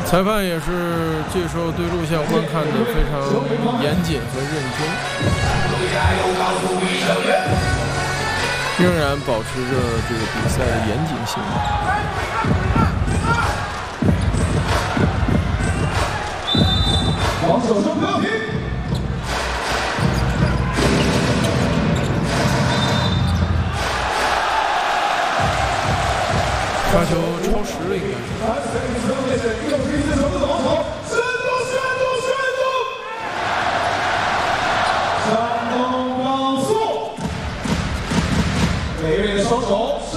裁判也是这时候对录像观看的非常严谨和认真，仍然保持着这个比赛的严谨性。 防守声不要停。 发球超时了，应该是。 山东高速，每个人的双手